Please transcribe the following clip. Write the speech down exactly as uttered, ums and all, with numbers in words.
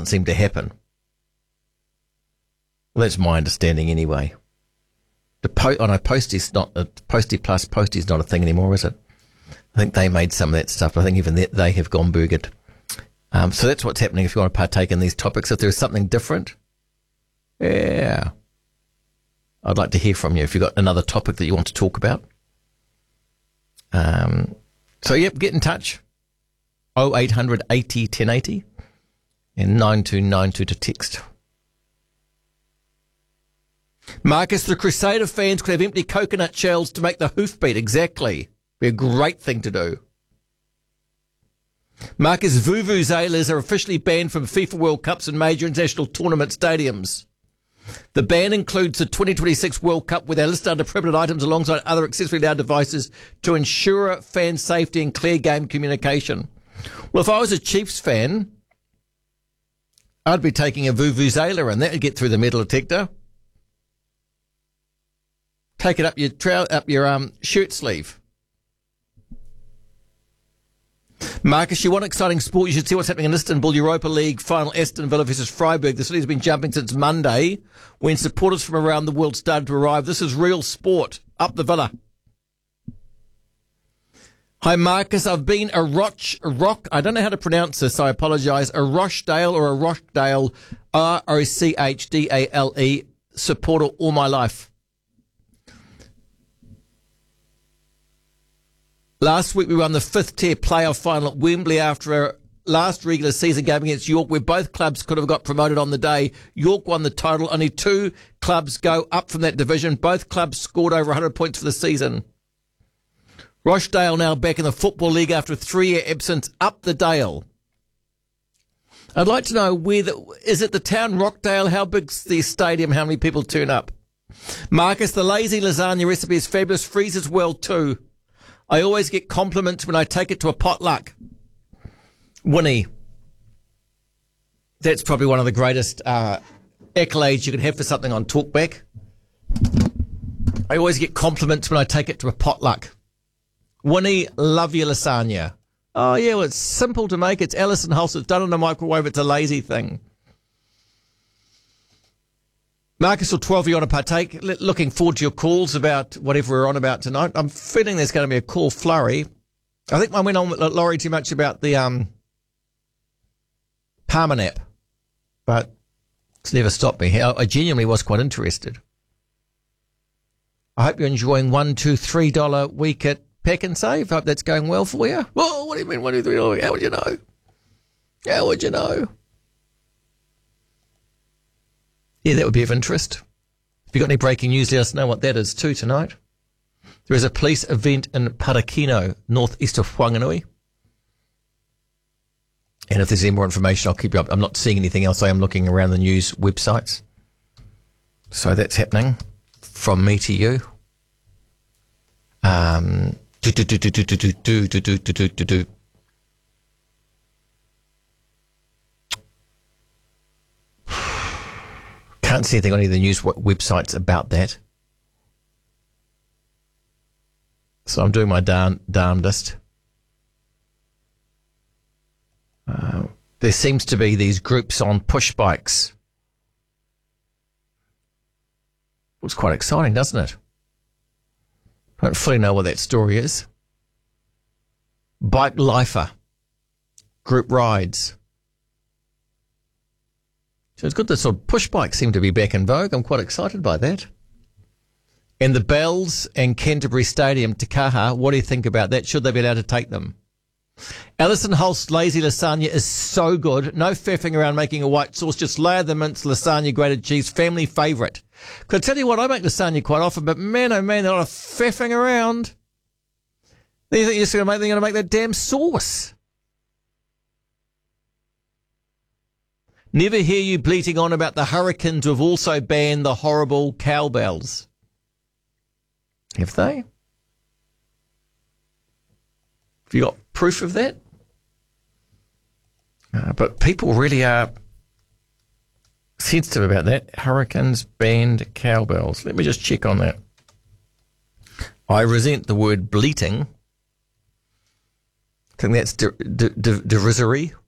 doesn't seem to happen. Well, that's my understanding anyway. The po- oh no, Posty's not, uh, Posty plus Posty's not a thing anymore, is it? I think they made some of that stuff, but I think even that they have gone burgered. Um, so that's what's happening if you want to partake in these topics. If there's something different, yeah, I'd like to hear from you if you've got another topic that you want to talk about. Um, so, yep, get in touch. oh eight hundred eighty ten eighty and nine two nine two to text. Marcus, the Crusader fans could have empty coconut shells to make the hoof beat. Exactly. Be a great thing to do. Marcus, vuvuzelas are officially banned from FIFA World Cups and major international tournament stadiums. The ban includes the twenty twenty-six World Cup, where they're listed under prohibited items alongside other accessory loud devices to ensure fan safety and clear game communication. Well, if I was a Chiefs fan, I'd be taking a vuvuzela and that would get through the metal detector. Take it up your trou- up your um shirt sleeve. Marcus, you want exciting sport? You should see what's happening in Istanbul Europa League final, Aston Villa versus Freiburg. The city's been jumping since Monday when supporters from around the world started to arrive. This is real sport. Up the Villa. Hi, Marcus. I've been a rock, a rock, I don't know how to pronounce this, so I apologise, a Rochdale or a Rochdale, R O C H D A L E, supporter all my life. Last week we won the fifth tier playoff final at Wembley after our last regular season game against York, where both clubs could have got promoted on the day. York won the title. Only two clubs go up from that division. Both clubs scored over one hundred points for the season. Rochdale now back in the Football League after a three-year absence. Up the Dale. I'd like to know, where the, is it the town Rockdale? How big's the stadium? How many people turn up? Marcus, the lazy lasagna recipe is fabulous. Freezes well too. I always get compliments when I take it to a potluck. Winnie, that's probably one of the greatest uh, accolades you can have for something on Talkback. I always get compliments when I take it to a potluck. Winnie, love your lasagna. Oh, yeah, well, it's simple to make. It's Alison Hulse. It's done in the microwave. It's a lazy thing. Marcus or twelve, you want to partake? Looking forward to your calls about whatever we're on about tonight. I'm feeling there's going to be a call flurry. I think I went on with Laurie too much about the um, Parmanap, but it's never stopped me. I genuinely was quite interested. I hope you're enjoying one, two, three dollar week at Pack and Save. Hope that's going well for you. Well, what do you mean one, two, three dollar? How would you know? How would you know? Yeah, that would be of interest. If you've got any breaking news, let us know what that is too tonight. There is a police event in Parakino, northeast of Whanganui. And if there's any more information, I'll keep you up. I'm not seeing anything else. I am looking around the news websites. So that's happening from me to you. Um, do, do, do, do, do, do, do, do, do, do, do, do. Can't see anything on any of the news websites about that. So I'm doing my darn, darndest. Uh, there seems to be these groups on push bikes. Looks quite exciting, doesn't it? I don't fully know what that story is. Bike Lifer. Group rides. So it's good that sort of push bikes seem to be back in vogue. I'm quite excited by that. And the Bells and Canterbury Stadium, Takaha, what do you think about that? Should they be allowed to take them? Alison Hulse lazy lasagna is so good. No faffing around making a white sauce. Just layer the minced lasagna, grated cheese. Family favourite. Could I tell you what, I make lasagna quite often, but man, oh man, they're not faffing around. They think you're just going to make, they're going to make that damn sauce. Never hear you bleating on about the Hurricanes who have also banned the horrible cowbells. Have they? Have you got proof of that? Uh, but people really are sensitive about that. Hurricanes banned cowbells. Let me just check on that. I resent the word bleating. I think that's der- der- der- derisory.